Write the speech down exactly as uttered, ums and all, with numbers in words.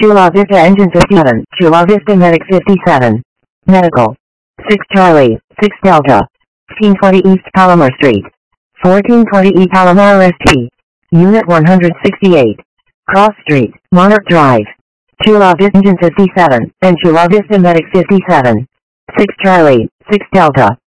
Chula Vista Engine fifty-seven, Chula Vista Medic fifty-seven. Medical. six Charlie, six Delta. fifteen twenty East Palomar Street. fourteen twenty E Palomar S T. Unit one hundred sixty-eight. Cross Street, Monarch Drive. Chula Vista Engine fifty-seven, and Chula Vista Medic fifty-seven. six Charlie, six Delta.